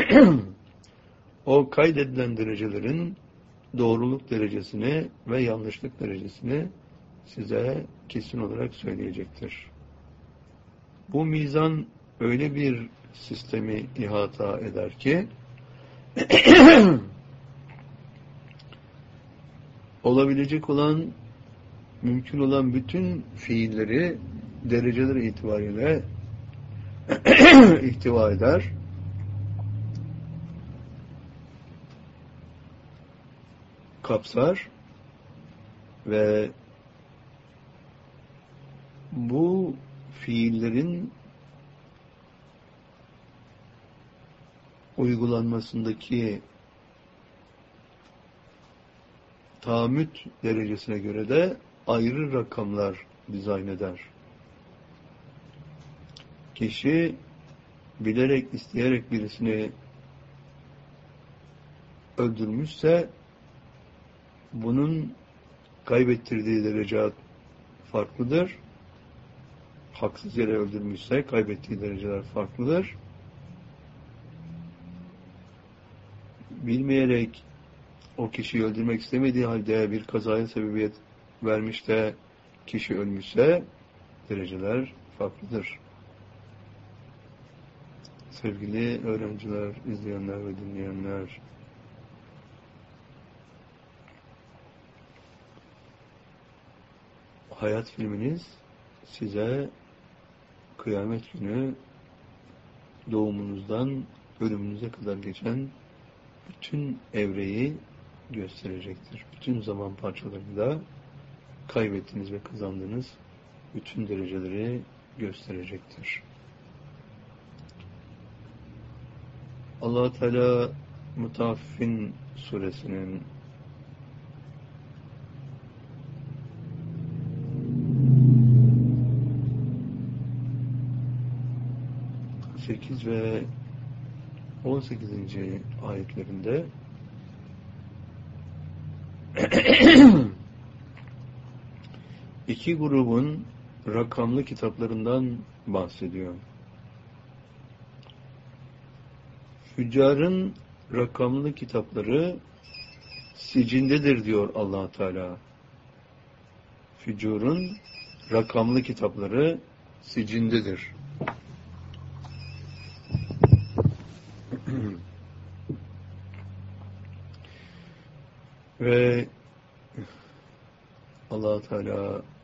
O kaydedilen derecelerin doğruluk derecesini ve yanlışlık derecesini size kesin olarak söyleyecektir. Bu mizan öyle bir sistemi ihata eder ki olabilecek olan, mümkün olan bütün fiilleri dereceleri itibariyle ihtiva eder. Kapsar ve bu fiillerin uygulanmasındaki tahammüt derecesine göre de ayrı rakamlar dizayn eder. Kişi bilerek, isteyerek birisini öldürmüşse bunun kaybettirdiği derece farklıdır. Haksız yere öldürmüşse kaybettiği dereceler farklıdır. Bilmeyerek o kişiyi öldürmek istemediği halde bir kazaya sebebiyet vermiş de kişi ölmüşse dereceler farklıdır. Sevgili öğrenciler, izleyenler ve dinleyenler, hayat filminiz size kıyamet günü doğumunuzdan ölümünüze kadar geçen bütün evreyi gösterecektir. Bütün zaman parçalarında kaybettiğiniz ve kazandığınız bütün dereceleri gösterecektir. Allah Teala Mutaffifin suresinin 8 ve 18. ayetlerinde iki grubun rakamlı kitaplarından bahsediyor. Füccarın rakamlı kitapları sicindedir diyor Allah Teala. Füccarın rakamlı kitapları sicindedir. Ve Allah Teala